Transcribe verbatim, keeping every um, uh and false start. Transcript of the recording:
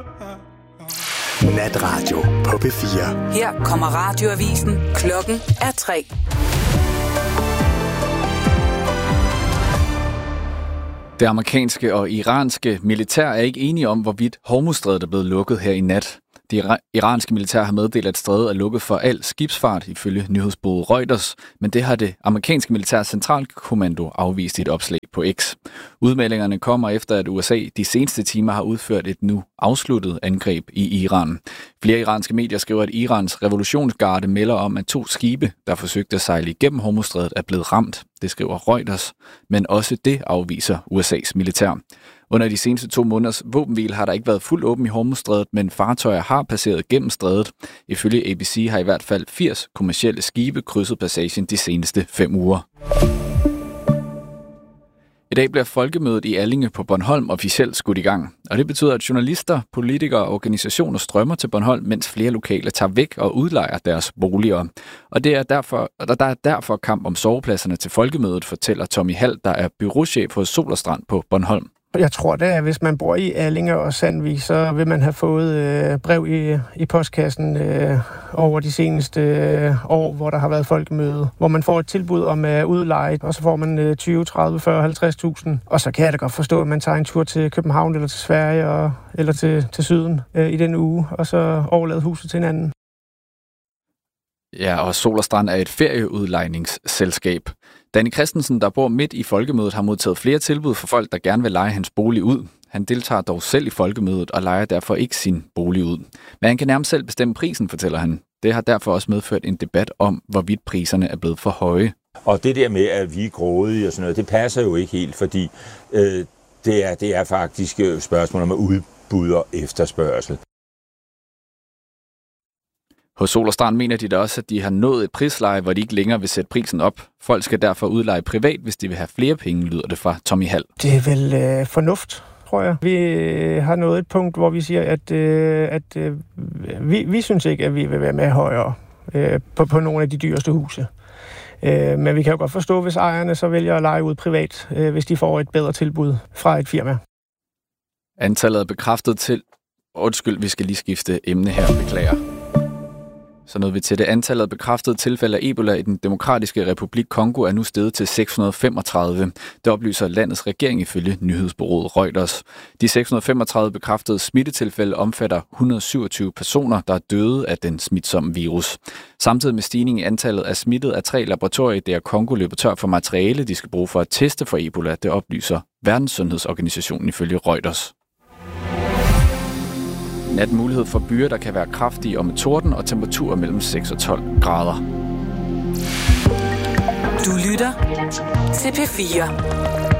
Natradio på P fire. Her kommer radioavisen. Klokken er tre. Det amerikanske og iranske militær er ikke enige om, hvorvidt Hormuzstrædet er blevet lukket her i nat. Det iranske militær har meddelt, at strædet er lukket for al skibsfart ifølge nyhedsbureauet Reuters, men det har det amerikanske militærs centralkommando afvist i et opslag på X. Udmeldingerne kommer efter, at U S A de seneste timer har udført et nu afsluttet angreb i Iran. Flere iranske medier skriver, at Irans revolutionsgarde melder om, at to skibe, der forsøgte at sejle igennem Hormuzstrædet, er blevet ramt. Det skriver Reuters, men også det afviser U S A's militær. Under de seneste to måneders våbenhvile har der ikke været fuldt åben i Hormuzstrædet, men fartøjer har passeret gennem strædet. Ifølge A B C har i hvert fald firs kommercielle skibe krydset passagen de seneste fem uger. I dag bliver folkemødet i Allinge på Bornholm officielt skudt i gang. Og det betyder, at journalister, politikere og organisationer strømmer til Bornholm, mens flere lokale tager væk og udlejer deres boliger. Og det er derfor, og der er derfor kamp om sovepladserne til folkemødet, fortæller Tommy Hald, der er bureauchef hos Sol og Strand på Bornholm. Jeg tror da, at hvis man bor i Allinge og Sandvig, så vil man have fået øh, brev i, i postkassen øh, over de seneste øh, år, hvor der har været folkemøde, hvor man får et tilbud om at uh, udleje, og så får man øh, tyve, tredive, fyrre, halvtreds tusind. Og så kan jeg da godt forstå, at man tager en tur til København eller til Sverige og, eller til, til Syden øh, i den uge, og så overlade huset til hinanden. Ja, og Sol og Strand er et ferieudlejningsselskab. Danny Christensen, der bor midt i folkemødet, har modtaget flere tilbud for folk, der gerne vil leje hans bolig ud. Han deltager dog selv i folkemødet og lejer derfor ikke sin bolig ud. Men han kan nærmest selv bestemme prisen, fortæller han. Det har derfor også medført en debat om, hvorvidt priserne er blevet for høje. Og det der med, at vi er grådige og sådan noget, det passer jo ikke helt, fordi øh, det, er, det er faktisk spørgsmål om udbud og efterspørgsel. Hos Sol og Strand mener de da også, at de har nået et prisleje, hvor de ikke længere vil sætte prisen op. Folk skal derfor udleje privat, hvis de vil have flere penge, lyder det fra Tommy Hald. Det er vel øh, fornuft, tror jeg. Vi øh, har nået et punkt, hvor vi siger, at, øh, at øh, vi, vi synes ikke, at vi vil være med højere øh, på, på nogle af de dyreste huse. Øh, men vi kan jo godt forstå, hvis ejerne så vælger at leje ud privat, øh, hvis de får et bedre tilbud fra et firma. Antallet er bekræftet til... Undskyld, vi skal lige skifte emne her, beklager. Så nåede vi til det. Antallet af bekræftede tilfælde af Ebola i den demokratiske republik Kongo er nu steget til seks hundrede og femogtredive. Det oplyser landets regering ifølge nyhedsbureauet Reuters. De seks hundrede og femogtredive bekræftede smittetilfælde omfatter et hundrede og syvogtyve personer, der er døde af den smitsomme virus. Samtidig med stigningen i antallet af smittede af tre laboratorier, der Kongo løber tør for materiale, de skal bruge for at teste for Ebola, det oplyser Verdenssundhedsorganisationen ifølge Reuters. Nat mulighed for byer, der kan være kraftige og med torden og temperaturer mellem seks og tolv grader. Du lytter til P fire.